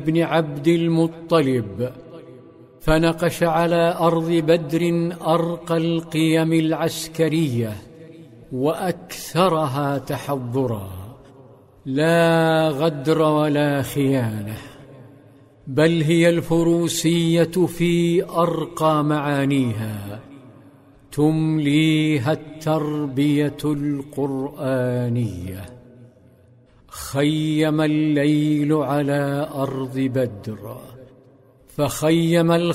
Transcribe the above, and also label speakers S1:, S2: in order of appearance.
S1: بن عبد المطلب، فنقش على أرض بدر أرقى القيم العسكرية وأكثرها تحضرا، لا غدر ولا خيانة، بل هي الفروسية في أرقى معانيها، تمليها التربية القرآنية. خيم الليل على أرض بدر، فخيم